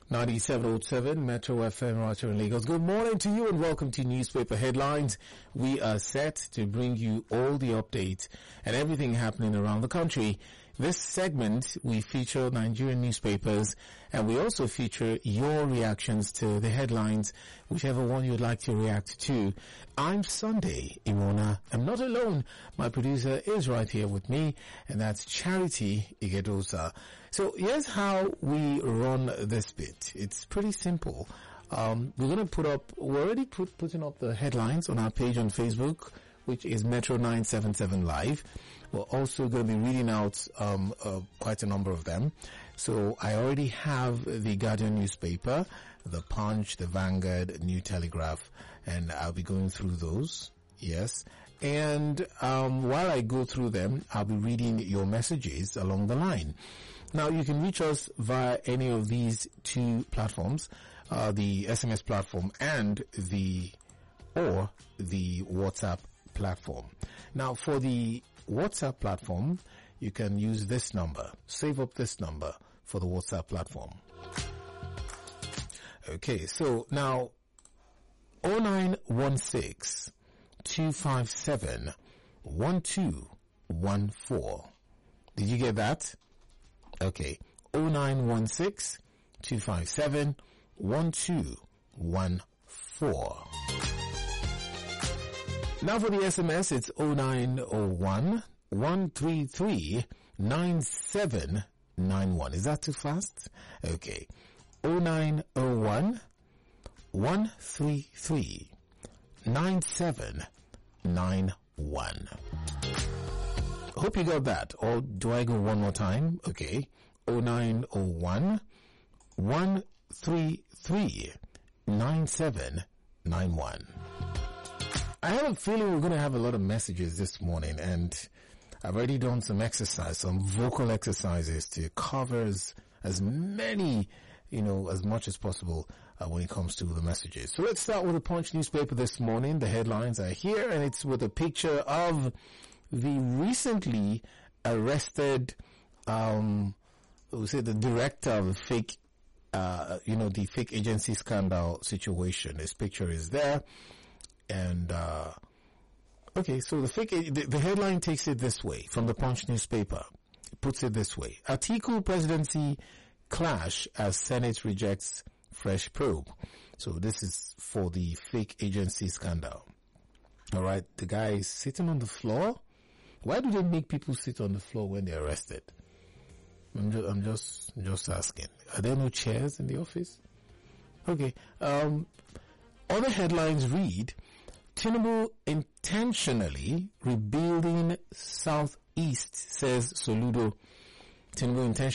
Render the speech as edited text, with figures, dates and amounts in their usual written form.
97.7 Metro FM right here in Lagos. Good morning to you and welcome to Newspaper Headlines. We are set to bring you all the updates and everything happening around the country. This segment, we feature Nigerian newspapers and we also feature your reactions to the headlines, whichever one you'd like to react to. I'm Sunday Imona. I'm not alone. My producer is right here with me, and that's Charity Igedosa. So here's how we run this bit. It's pretty simple. We're going to we're already putting up the headlines on our page on Facebook, which is Metro 977 Live. We're also going to be reading out quite a number of them. So I already have the Guardian newspaper, the Punch, the Vanguard, New Telegraph, and I'll be going through those. Yes. And while I go through them, I'll be reading your messages along the line. Now, you can reach us via any of these two platforms, the SMS platform and the WhatsApp platform. Now, for the WhatsApp platform, you can use this number. Save up this number for the WhatsApp platform. Okay, so now 0916 257 1214. Did you get that? Okay, 0916 257 1214. Now for the SMS, it's 0901 133 9791. Is that too fast? Okay, 0901 133 9791. Hope you got that. Or do I go one more time? Okay. 0901 133 9791. I have a feeling we're going to have a lot of messages this morning, and I've already done some vocal exercises to cover as many, as much as possible when it comes to the messages. So let's start with the Punch newspaper this morning. The headlines are here, and it's with a picture of the recently arrested, the director of the fake, the fake agency scandal situation. This picture is there. And, okay, so the headline takes it this way from the Punch newspaper. It puts it this way. Atiku presidency clash as Senate rejects fresh probe. So this is for the fake agency scandal. Alright, the guy is sitting on the floor. Why do they make people sit on the floor when they're arrested? I'm just asking. Are there no chairs in the office? Okay. Other headlines read, Tinubu intentionally rebuilding Southeast, says Soludo. Tinubu intentionally